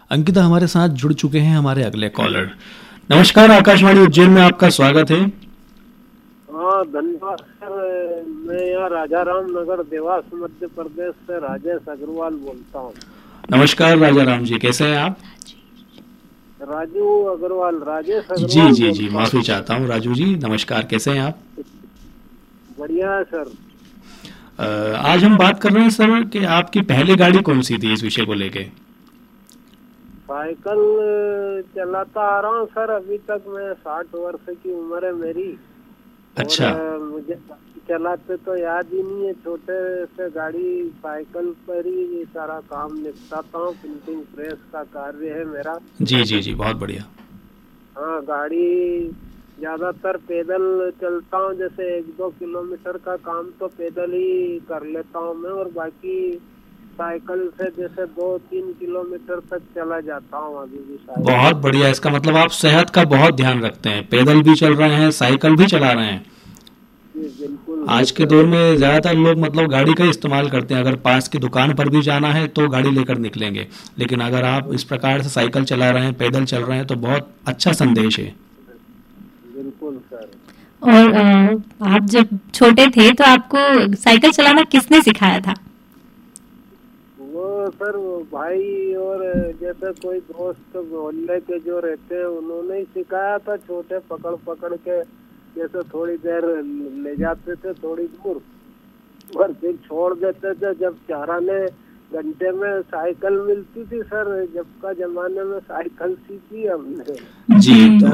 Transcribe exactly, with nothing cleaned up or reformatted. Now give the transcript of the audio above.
अंकिता हमारे साथ जुड़ चुके हैं हमारे अगले कॉलर। नमस्कार, आकाशवाणी उज्जैन में आपका स्वागत है। हाँ, धन्यवाद सर। मैं यहाँ राजा राम नगर देवास मध्य प्रदेश से राजेश अग्रवाल बोलता हूँ। नमस्कार राजा राम जी, कैसे हैं आप? राजू अग्रवाल, राजेश अग्रवाल। जी जी जी, माफी चाहता हूँ राजू जी। नमस्कार, कैसे हैं आप? बढ़िया है सर। आ, आज हम बात कर रहे हैं सर कि आपकी पहली गाड़ी कौन सी थी, इस विषय को लेके। साइकिल चलाता आ रहा हूँ सर, अभी तक मैं साठ वर्ष की उम्र है मेरी। अच्छा। और मुझे चलाते तो याद ही नहीं है, छोटे से गाड़ी साइकिल पर ही सारा काम निपटाता हूँ। प्रिंटिंग प्रेस का कार्य है मेरा। जी जी जी, बहुत बढ़िया। हाँ, गाड़ी ज्यादातर पैदल चलता हूँ, जैसे एक दो किलोमीटर का काम तो पैदल ही कर लेता हूँ मैं, और बाकी साइकिल से जैसे दो तीन किलोमीटर तक चला जाता हूँ अभी भी साइकिल। बहुत बढ़िया, इसका मतलब आप सेहत का बहुत ध्यान रखते हैं, पैदल भी चल रहे हैं, साइकिल भी चला रहे हैं। जी बिल्कुल। आज के दौर में ज्यादातर लोग मतलब गाड़ी का इस्तेमाल करते हैं, अगर पास की दुकान पर भी जाना है तो गाड़ी लेकर निकलेंगे, लेकिन अगर आप इस प्रकार से साइकिल चला रहे हैं, पैदल चल रहे हैं, तो बहुत अच्छा संदेश है। बिल्कुल सर। और अ, आप जब छोटे थे तो आपको साइकिल चलाना किसने सिखाया था? वो सर वो भाई और जैसे कोई दोस्त मोहल्ले के जो रहते हैं उन्होंने ही सिखाया था। छोटे पकड़ पकड़ के जैसे थोड़ी देर ले जाते थे थोड़ी दूर, और फिर छोड़ देते थे। जब चार आने घंटे में साइकिल मिलती थी सर, जब का जमाने में साइकिल सीखी हमने। जी, तो